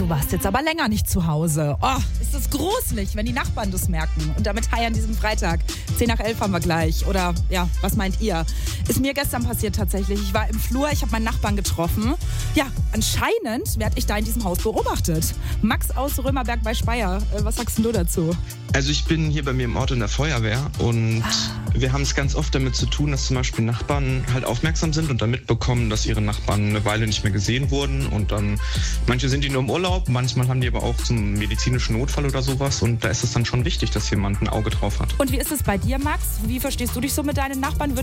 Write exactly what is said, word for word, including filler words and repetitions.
du warst jetzt aber länger nicht zu Hause. Oh, ist das gruselig, wenn die Nachbarn das merken. Und damit hi an diesem Freitag. zehn nach elf haben wir gleich. Oder ja, was meint ihr? Ist mir gestern passiert tatsächlich. Ich war im Flur, ich habe meinen Nachbarn getroffen. Ja, anscheinend werde ich da in diesem Haus beobachtet. Max aus Römerberg bei Speyer. Äh, was sagst denn du dazu? Also ich bin hier bei mir im Ort in der Feuerwehr und ah. wir haben es ganz oft damit zu tun, dass zum Beispiel Nachbarn halt aufmerksam sind und dann mitbekommen, dass ihre Nachbarn eine Weile nicht mehr gesehen wurden und dann, manche sind die nur im Urlaub, manchmal haben die aber auch zum medizinischen Notfall oder sowas und da ist es dann schon wichtig, dass jemand ein Auge drauf hat. Und wie ist es bei dir, Max? Wie verstehst du dich so mit deinen Nachbarn?